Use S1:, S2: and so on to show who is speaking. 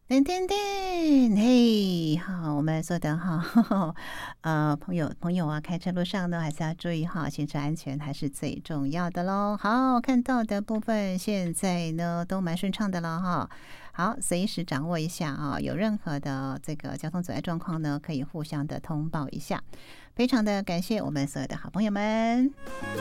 S1: 噔噔噔，嘿，好，我们说的哈，朋友啊，开车路上呢，还是要注意哈，行车安全还是最重要的喽。好，看到的部分现在呢都蛮顺畅的了哈。好，随时掌握一下啊，有任何的这个交通阻碍状况呢，可以互相的通报一下。非常的感谢我们所有的好朋友们。